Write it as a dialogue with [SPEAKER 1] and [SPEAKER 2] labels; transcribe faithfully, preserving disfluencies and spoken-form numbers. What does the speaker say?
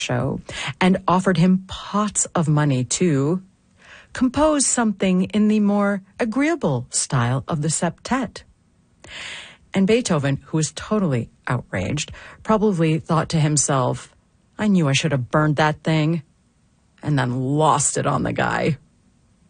[SPEAKER 1] show and offered him pots of money to compose something in the more agreeable style of the septet. And Beethoven, who was totally outraged, probably thought to himself, I knew I should have burned that thing, and then lost it on the guy.